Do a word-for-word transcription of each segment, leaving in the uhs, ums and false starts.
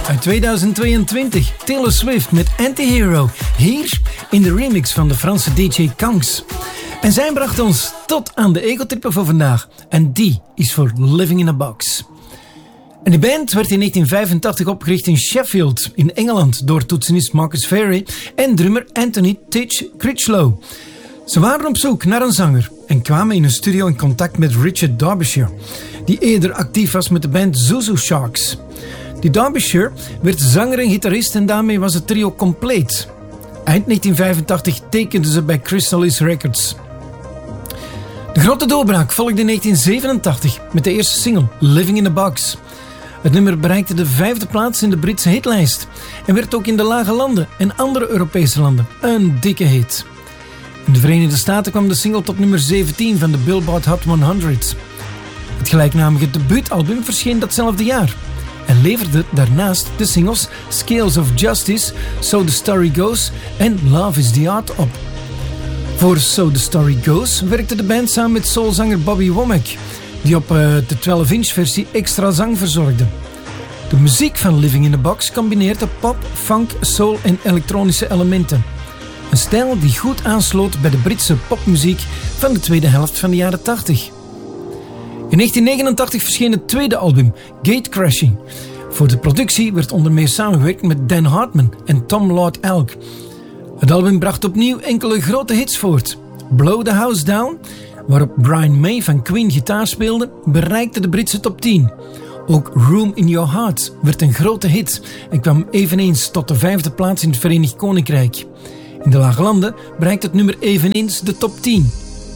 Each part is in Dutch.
uit tweeduizend tweeëntwintig. Taylor Swift met Anti-Hero. Hier in de remix van de Franse D J Kangs. En zij bracht ons tot aan de egotripper voor vandaag. En die is voor Living in a Box. En de band werd in negentien vijfentachtig opgericht in Sheffield in Engeland door toetsenist Marcus Farey en drummer Anthony Titch Critchlow. Ze waren op zoek naar een zanger en kwamen in een studio in contact met Richard Derbyshire, die eerder actief was met de band Zuzu Sharks. Die Derbyshire werd zanger en gitarist en daarmee was het trio compleet. Eind negentien vijfentachtig tekenden ze bij Chrysalis Records. De grote doorbraak volgde in negentien zevenentachtig met de eerste single Living in a Box. Het nummer bereikte de vijfde plaats in de Britse hitlijst en werd ook in de lage landen en andere Europese landen een dikke hit. In de Verenigde Staten kwam de single tot nummer zeventien van de Billboard Hot honderd. Het gelijknamige debuutalbum verscheen datzelfde jaar en leverde daarnaast de singles Scales of Justice, So the Story Goes en Love is the Art op. Voor So the Story Goes werkte de band samen met soulzanger Bobby Womack, die op uh, de twaalf inch versie extra zang verzorgde. De muziek van Living in a Box combineerde pop, funk, soul en elektronische elementen. Een stijl die goed aansloot bij de Britse popmuziek van de tweede helft van de jaren tachtig. In negentien negenentachtig verscheen het tweede album, Gatecrashing. Voor de productie werd onder meer samengewerkt met Dan Hartman en Tom Lord Elk. Het album bracht opnieuw enkele grote hits voort. Blow the House Down, waarop Brian May van Queen gitaar speelde, bereikte de Britse top tien. Ook Room in Your Heart werd een grote hit en kwam eveneens tot de vijfde plaats in het Verenigd Koninkrijk. In de lage landen bereikte het nummer eveneens de top tien.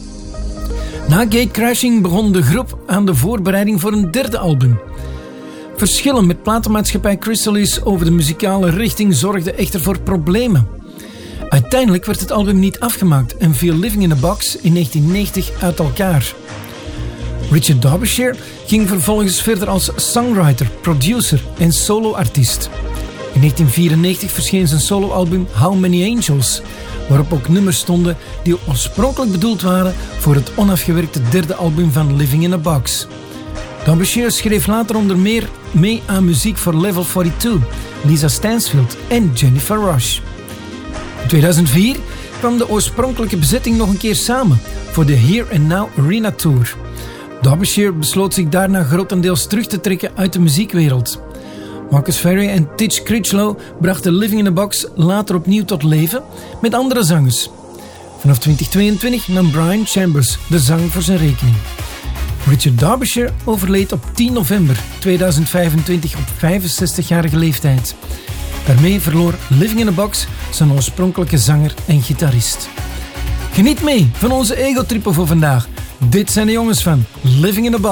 Na Gatecrashing begon de groep aan de voorbereiding voor een derde album. Verschillen met platenmaatschappij Chrysalis over de muzikale richting zorgden echter voor problemen. Uiteindelijk werd het album niet afgemaakt en viel Living in a Box in negentien negentig uit elkaar. Richard Derbyshire ging vervolgens verder als songwriter, producer en soloartiest. In negentien vierennegentig verscheen zijn soloalbum How Many Angels, waarop ook nummers stonden die oorspronkelijk bedoeld waren voor het onafgewerkte derde album van Living in a Box. Derbyshire schreef later onder meer mee aan muziek voor Level tweeënveertig, Lisa Stansfield en Jennifer Rush. In tweeduizend vier kwam de oorspronkelijke bezetting nog een keer samen voor de Here and Now Arena Tour. Derbyshire besloot zich daarna grotendeels terug te trekken uit de muziekwereld. Marcus Farey en Titch Critchlow brachten Living in a Box later opnieuw tot leven met andere zangers. Vanaf twintig tweeëntwintig nam Brian Chambers de zang voor zijn rekening. Richard Derbyshire overleed op tien november tweeduizend vijfentwintig op vijfenzestigjarige leeftijd. Daarmee verloor Living in a Box zijn oorspronkelijke zanger en gitarist. Geniet mee van onze egotrippen voor vandaag. Dit zijn de jongens van Living in a Box.